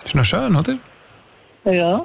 Ist noch schön, oder? Ja.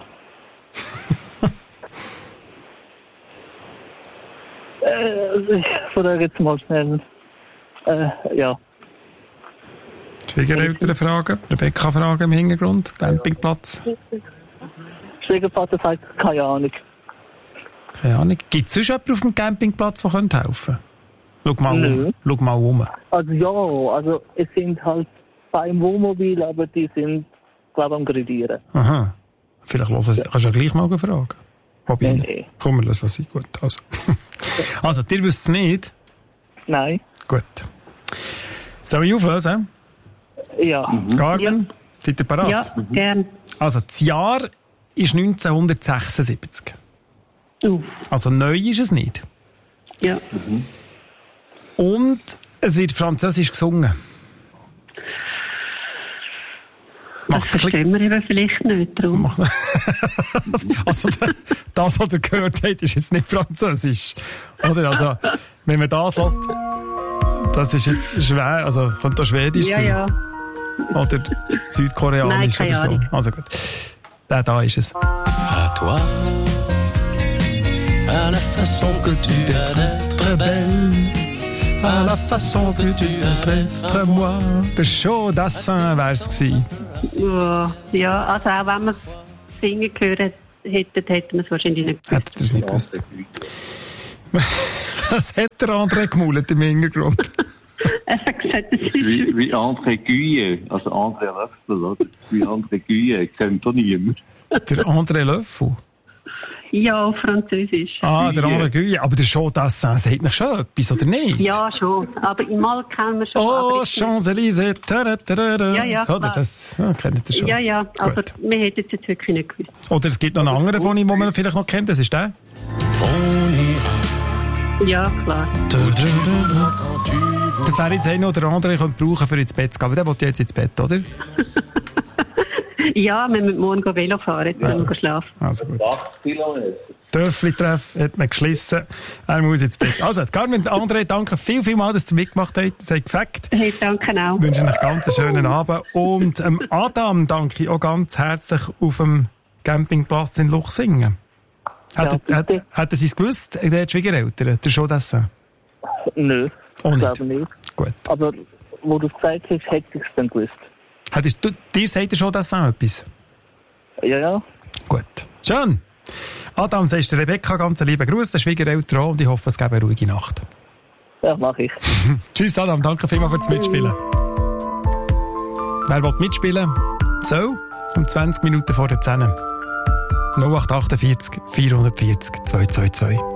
Ich frage jetzt mal schnell. Ja. Schwiegereltern fragen, Rebecca fragen im Hintergrund, Campingplatz. Schwiegervater sagt, keine Ahnung. Keine Ahnung. Gibt es sonst jemanden auf dem Campingplatz, der helfen könnte? Schau mal um. Also ja, also es sind halt 2 Wohnmobile, aber die sind, glaube ich, am Gradieren. Aha. Vielleicht kannst du ja gleich mal fragen. Nee. Komm, lass sein. Gut, also. Also, ihr wisst es nicht? Nein. Gut. Soll ich auflösen? Ja. Carmen, seid ihr bereit? Ja, gern. Also, das Jahr ist 1976. Also, neu ist es nicht. Ja. Und es wird französisch gesungen. Das verstehen wir eben vielleicht nicht drum. Also, das, was ihr gehört habt, ist jetzt nicht französisch. Oder? Also, wenn man das lässt, das ist jetzt schwer, also, es könnte auch schwedisch sein. Ja. Oder südkoreanisch. Nein, oder so. Ahnung. Also gut. Da ist es. À toi, à la façon que tu as d'être belle, À la façon que tu as d'être moi. Der Chaudassin wär's gewesen. Ja, also auch wenn wir es singen gehört hätten wir es wahrscheinlich nicht gewusst. Hättet ihr es nicht gewusst? Was hat der André gemaulet im Hintergrund? Er hat gesagt, das ist... Wie André Guye, also André Löffel, oder? Wie André Guye, kennt doch niemand. Der André Löffel? Ja, auf Französisch. Ah, der André Guye. Aber der Chaudassin sagt nicht schon etwas, oder nicht? Ja, schon. Aber im Mal kennen wir schon. Oh, Champs-Élysées. Ja, Oder? Das kennt ihr schon. Ja, aber wir hätten es jetzt wirklich nicht gewusst. Oder es gibt noch einen anderen von ihm, den man vielleicht noch kennt. Das ist der. Ja, klar. Das wäre jetzt einer oder andere, den brauchen für ins Bett zu gehen. Aber der will jetzt ins Bett, oder? Ja, wir müssen morgen Velo fahren, jetzt müssen wir schlafen. Also gut. 8 Kilometer. Dörfli-Treff hat man geschlissen. Er muss ins Bett. Also, Carmen, André, danke viel mal, dass ihr mitgemacht habt. Das hat gefällt. Hey, danke auch. Ich wünsche euch ganz einen schönen Abend. Und Adam danke ich auch ganz herzlich auf dem Campingplatz in Luchsingen. Hat er es gewusst, der Schwiegereltern, der Chaudassin? Nö, Auch ich nicht. glaube nicht. Gut. Aber wo du es gesagt hast, hätte ich es dann gewusst. Dir sagt der Chaudassin etwas? Ja. Gut. Schön. Adam, sagst du Rebecca ganz einen lieben Gruß, der Schwiegereltern auch, und ich hoffe, es gibt eine ruhige Nacht. Ja, mache ich. Tschüss Adam, danke vielmals fürs Mitspielen. Wer will mitspielen? So, um 20 Minuten vor der 10. 0848 440 222.